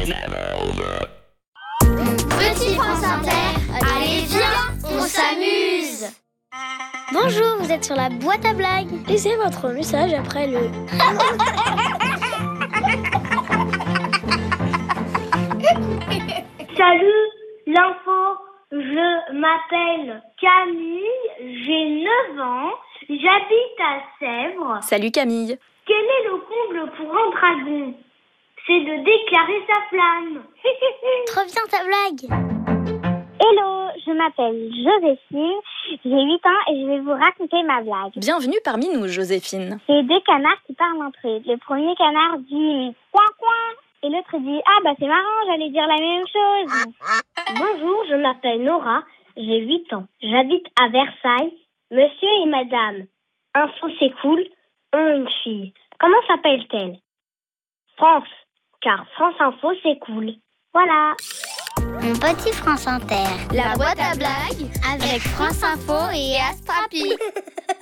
Petit France Inter, allez viens, on s'amuse. Bonjour, vous êtes sur la boîte à blagues. Laissez votre message après le... Salut, l'info, je m'appelle Camille, j'ai 9 ans, j'habite à Sèvres. Salut Camille. Quel est le comble pour un dragon? C'est de déclarer sa flamme. Trop bien ta blague. Hello, je m'appelle Joséphine, j'ai 8 ans et je vais vous raconter ma blague. Bienvenue parmi nous, Joséphine. C'est deux canards qui parlent entre eux. Le premier canard dit « coin coin » et l'autre dit « ah bah c'est marrant, j'allais dire la même chose ». Bonjour, je m'appelle Nora, j'ai 8 ans. J'habite à Versailles. Monsieur et madame, Info c'est cool, ont une fille. Comment s'appelle-t-elle? France, car France Info c'est cool. Voilà. Mon petit France Inter. La boîte à blagues avec France Info et Astrapi.